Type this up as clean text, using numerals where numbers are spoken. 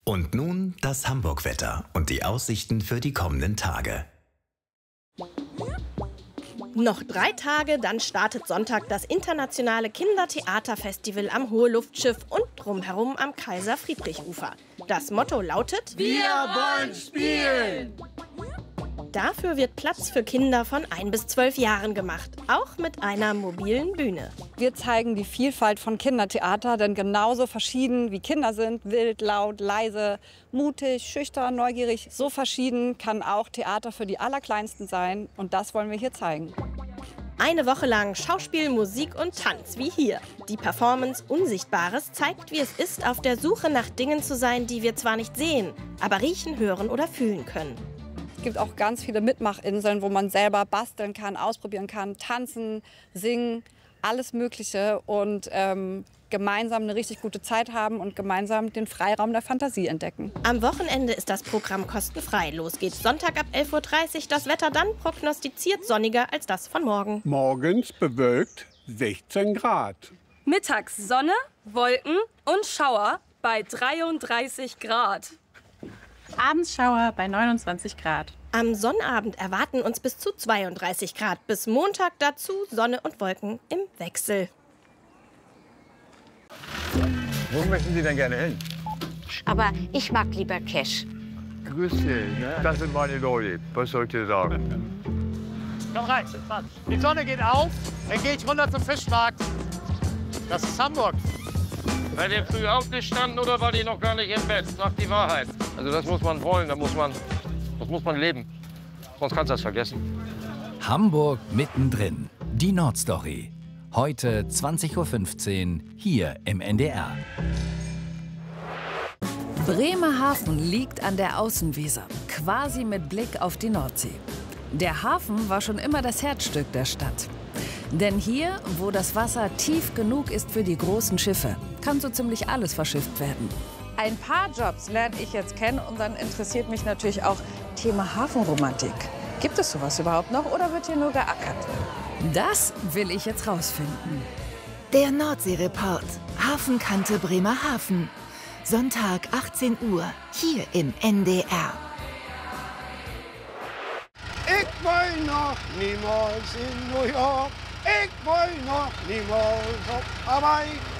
Und nun das Hamburg-Wetter und die Aussichten für die kommenden Tage. Noch 3 Tage, dann startet Sonntag das internationale Kindertheaterfestival am Hohe-Luftschiff und drumherum am Kaiser-Friedrich-Ufer. Das Motto lautet: Wir wollen spielen! Dafür wird Platz für Kinder von 1 bis 12 Jahren gemacht, auch mit einer mobilen Bühne. Wir zeigen die Vielfalt von Kindertheater, denn genauso verschieden wie Kinder sind, wild, laut, leise, mutig, schüchtern, neugierig, so verschieden kann auch Theater für die Allerkleinsten sein und das wollen wir hier zeigen. Eine Woche lang Schauspiel, Musik und Tanz, wie hier. Die Performance Unsichtbares zeigt, wie es ist, auf der Suche nach Dingen zu sein, die wir zwar nicht sehen, aber riechen, hören oder fühlen können. Es gibt auch ganz viele Mitmachinseln, wo man selber basteln kann, ausprobieren kann, tanzen, singen, alles Mögliche und gemeinsam eine richtig gute Zeit haben und gemeinsam den Freiraum der Fantasie entdecken. Am Wochenende ist das Programm kostenfrei. Los geht's Sonntag ab 11:30 Uhr. Das Wetter dann prognostiziert sonniger als das von morgen. Morgens bewölkt 16 Grad. Mittags Sonne, Wolken und Schauer bei 33 Grad. Abends Schauer bei 29 Grad. Am Sonnabend erwarten uns bis zu 32 Grad. Bis Montag dazu Sonne und Wolken im Wechsel. Wo möchten Sie denn gerne hin? Aber ich mag lieber Cash. Grüß Sie, ne? Das sind meine Leute. Was soll ich dir sagen? Komm rein, die Sonne geht auf, dann gehe ich runter zum Fischmarkt. Das ist Hamburg. Seid ihr früh aufgestanden oder war ihr noch gar nicht im Bett? Sagt die Wahrheit. Also das muss man wollen, das muss man leben. Sonst kannst du das vergessen. Hamburg mittendrin. Die Nordstory. Heute 20:15 Uhr hier im NDR. Bremerhaven liegt an der Außenweser, quasi mit Blick auf die Nordsee. Der Hafen war schon immer das Herzstück der Stadt. Denn hier, wo das Wasser tief genug ist für die großen Schiffe, kann so ziemlich alles verschifft werden. Ein paar Jobs lerne ich jetzt kennen und dann interessiert mich natürlich auch Thema Hafenromantik. Gibt es sowas überhaupt noch oder wird hier nur geackert? Das will ich jetzt rausfinden. Der Nordsee-Report. Hafenkante Bremerhaven. Sonntag 18 Uhr, hier im NDR. Ich will noch niemals in New York. Ich will noch niemals auf Hawaii.